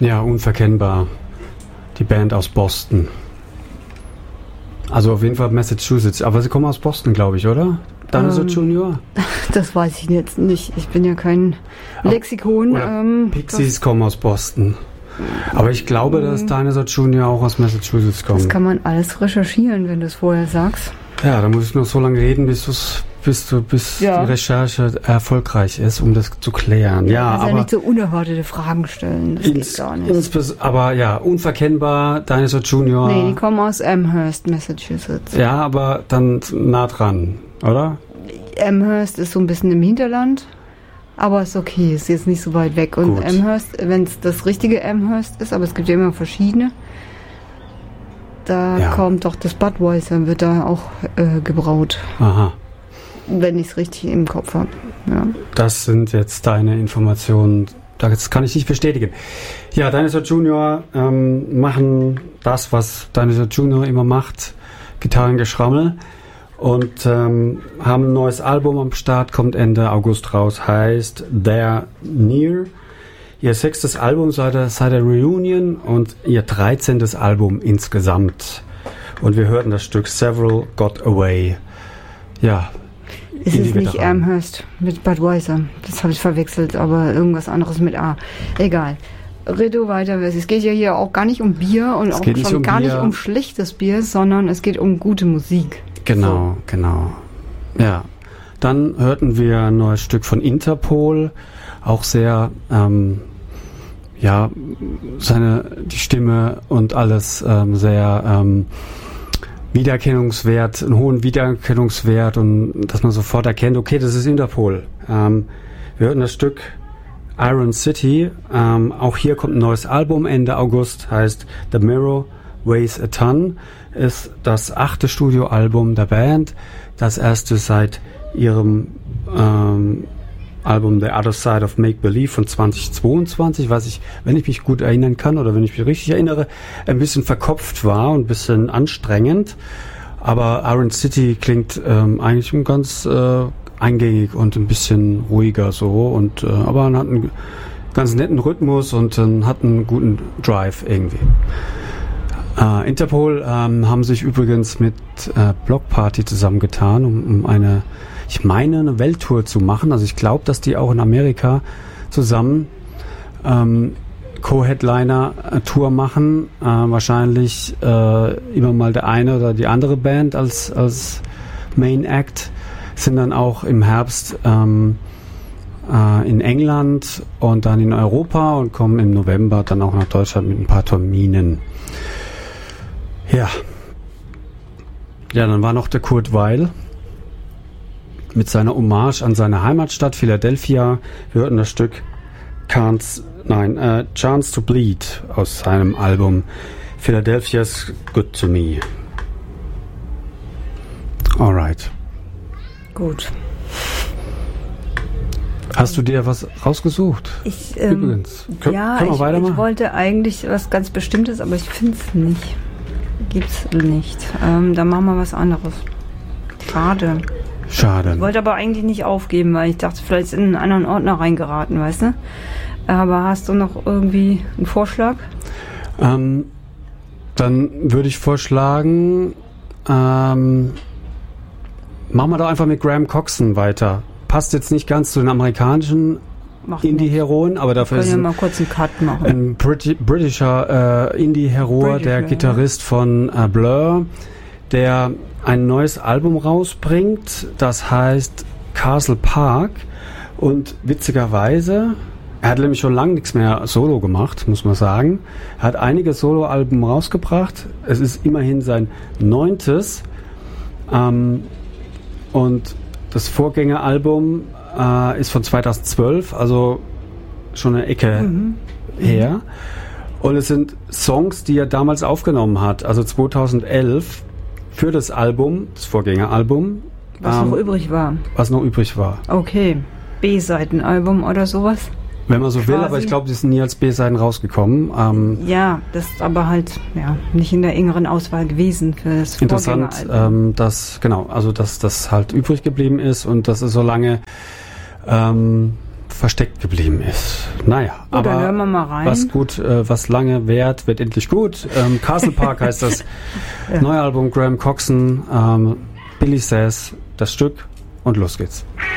Ja, unverkennbar. Die Band aus Boston. Also auf jeden Fall Massachusetts. Aber sie kommen aus Boston, glaube ich, oder? Dinosaur Junior? Das weiß ich jetzt nicht. Ich bin ja kein Lexikon. Pixies kommen aus Boston. Aber ich glaube, dass Dinosaur Junior auch aus Massachusetts kommt. Das kann man alles recherchieren, wenn du es vorher sagst. Ja, da muss ich noch so lange reden, bis die Recherche erfolgreich ist, um das zu klären. Ja, also aber nicht so unerwartete Fragen stellen, das geht gar nicht. Aber ja, unverkennbar, Dinosaur Junior. Nee, die kommen aus Amherst, Massachusetts. Ja, aber dann nah dran, oder? Amherst ist so ein bisschen im Hinterland, aber ist okay, ist jetzt nicht so weit weg. Und gut. Amherst, wenn es das richtige Amherst ist, aber es gibt ja immer verschiedene, da kommt doch das Budweiser, wird da auch gebraut. Aha. Wenn ich es richtig im Kopf habe. Ja. Das sind jetzt deine Informationen, das kann ich nicht bestätigen. Ja, Dinosaur Junior machen das, was Dinosaur Junior immer macht, Gitarrengeschrammel. Und haben ein neues Album am Start, kommt Ende August raus, heißt They're Near. Ihr 6. Album seit der Reunion und ihr 13. Album insgesamt. Und wir hörten das Stück Several Got Away. Ja. Es ist nicht Amherst mit Budweiser. Das habe ich verwechselt, aber irgendwas anderes mit A. Egal. Redo weiter. Es geht ja hier auch gar nicht um Bier und auch schon gar nicht um schlechtes Bier, sondern es geht um gute Musik. Genau, genau. Ja. Dann hörten wir ein neues Stück von Interpol. Auch sehr, die Stimme und alles sehr Wiedererkennungswert, einen hohen Wiedererkennungswert und dass man sofort erkennt, okay, das ist Interpol. Wir hörten das Stück Iron City. Auch hier kommt ein neues Album Ende August, heißt The Mirror Weighs a Ton. Ist das 8. Studioalbum der Band, das erste seit ihrem Album The Other Side of Make Believe von 2022, was ich, wenn ich mich gut erinnern kann oder wenn ich mich richtig erinnere, ein bisschen verkopft war und ein bisschen anstrengend. Aber Iron City klingt eigentlich ganz eingängig und ein bisschen ruhiger so und aber hat einen ganz netten Rhythmus und hat einen guten Drive irgendwie. Interpol haben sich übrigens mit Block Party zusammengetan, um eine Welttour zu machen. Also ich glaube, dass die auch in Amerika zusammen Co-Headliner-Tour machen. Wahrscheinlich immer mal der eine oder die andere Band als Main Act. Sind dann auch im Herbst in England und dann in Europa und kommen im November dann auch nach Deutschland mit ein paar Terminen. Ja, dann war noch der Kurt Weill mit seiner Hommage an seine Heimatstadt Philadelphia. Wir hörten das Stück Chance to Bleed aus seinem Album Philadelphia's Good to Me. Alright. Gut. Hast du dir was rausgesucht? Übrigens. Können wir weitermachen? Ich wollte eigentlich was ganz Bestimmtes, aber ich finde es nicht. Gibt's nicht. Dann machen wir was anderes. Schade. Ich wollte aber eigentlich nicht aufgeben, weil ich dachte, vielleicht ist in einen anderen Ordner reingeraten, weißt du? Aber hast du noch irgendwie einen Vorschlag? Dann würde ich vorschlagen, machen wir doch einfach mit Graham Coxon weiter. Passt jetzt nicht ganz zu den amerikanischen Indie-Heroen, aber dafür ist mal kurz einen Cut machen. Ein britischer Indie-Hero, der Gitarrist von Blur, der ein neues Album rausbringt, das heißt Castle Park und witzigerweise, er hat nämlich schon lange nichts mehr Solo gemacht, muss man sagen. Er hat einige Solo-Alben rausgebracht, es ist immerhin sein 9. Und das Vorgängeralbum ist von 2012, also schon eine Ecke her. Und es sind Songs, die er damals aufgenommen hat, also 2011 für das Album, das Vorgängeralbum. Was noch übrig war. Was noch übrig war. Okay, B-Seitenalbum oder sowas? Wenn man so will, aber ich glaube, die sind nie als B-Seiten rausgekommen. Ja, das ist aber halt nicht in der engeren Auswahl gewesen für das Vorgängeralbum. Interessant, dass das halt übrig geblieben ist und das ist so lange versteckt geblieben ist. Naja, aber dann hören wir mal rein. Was lange währt, wird endlich gut. Castle Park heißt das neue Album, Graham Coxon, Billy Says, das Stück und los geht's.